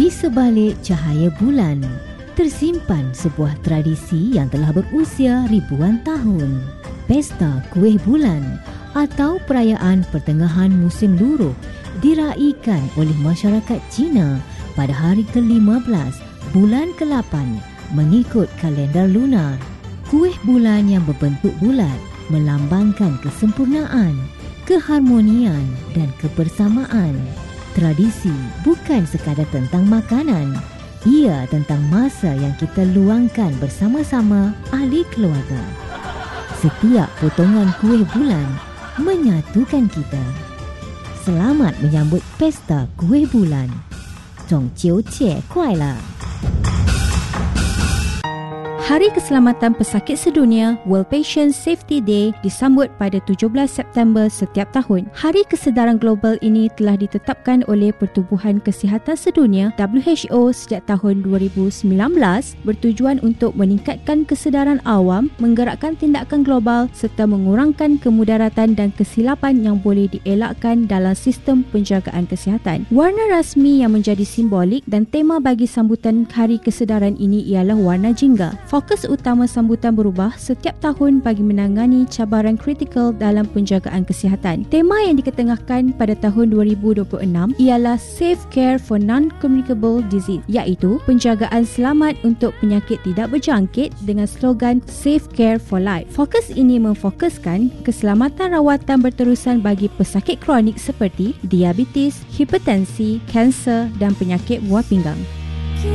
Di sebalik cahaya bulan, tersimpan sebuah tradisi yang telah berusia ribuan tahun. Pesta Kuih Bulan atau perayaan pertengahan musim luruh diraikan oleh masyarakat Cina pada hari ke-15 bulan ke-8 mengikut kalender lunar. Kuih bulan yang berbentuk bulat melambangkan kesempurnaan, keharmonian dan kebersamaan. Tradisi bukan sekadar tentang makanan, ia tentang masa yang kita luangkan bersama-sama ahli keluarga. Setiap potongan kuih bulan menyatukan kita. Selamat menyambut Pesta Kuih Bulan. 中秋节快乐! Hari Keselamatan Pesakit Sedunia World Patient Safety Day disambut pada 17 September setiap tahun. Hari kesedaran global ini telah ditetapkan oleh Pertubuhan Kesihatan Sedunia WHO sejak tahun 2019 bertujuan untuk meningkatkan kesedaran awam, menggerakkan tindakan global serta mengurangkan kemudaratan dan kesilapan yang boleh dielakkan dalam sistem penjagaan kesihatan. Warna rasmi yang menjadi simbolik dan tema bagi sambutan Hari Kesedaran ini ialah warna jingga. Fokus utama sambutan berubah setiap tahun bagi menangani cabaran kritikal dalam penjagaan kesihatan. Tema yang diketengahkan pada tahun 2026 ialah Safe Care for Non-Communicable Disease, iaitu penjagaan selamat untuk penyakit tidak berjangkit dengan slogan Safe Care for Life. Fokus ini memfokuskan keselamatan rawatan berterusan bagi pesakit kronik seperti diabetes, hipertensi, kanser dan penyakit buah pinggang.